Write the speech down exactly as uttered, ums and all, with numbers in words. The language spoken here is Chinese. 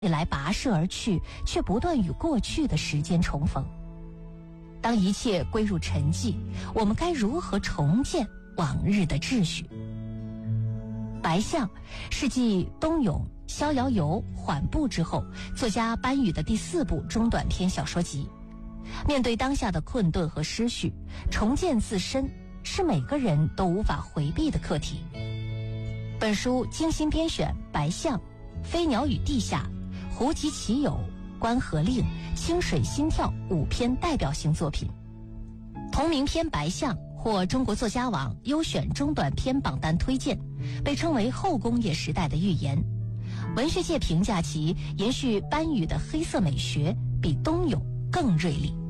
来跋涉而去，却不断与过去的时间重逢。当一切归入沉寂，我们该如何重建往日的秩序？白象是继冬泳、逍遥游、缓步之后，作家班宇的第四部中短篇小说集。面对当下的困顿和失序，重建自身是每个人都无法回避的课题。本书精心编选白象、飞鸟与地下、胡集其友、关河令、清水心跳五篇代表性作品。同名篇白象获中国作家网优选中短篇榜单推荐，被称为后工业时代的预言。文学界评价其延续班宇的黑色美学，比冬泳更锐利。